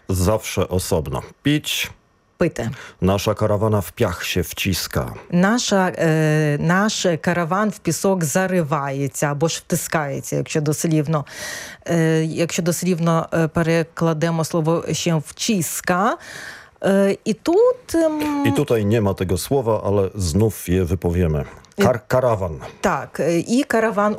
zawsze osobno. Pić. Пити. Nasza karawana w piach się wciska. Наш караван в пісок заривається або ж втискається, якщо дослівно перекладемо слово ще вчиска. I tutaj nie ma tego słowa, ale znów je wypowiemy. Karawan. Так, і караван